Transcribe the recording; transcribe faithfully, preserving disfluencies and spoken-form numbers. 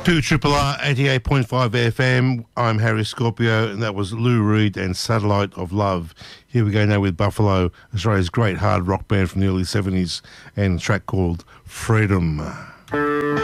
To Triple R eighty-eight point five F M, I'm Harry Scorpio, and that was Lou Reed and Satellite of Love. Here we go now with Buffalo, Australia's great hard rock band from the early seventies, and a track called Freedom.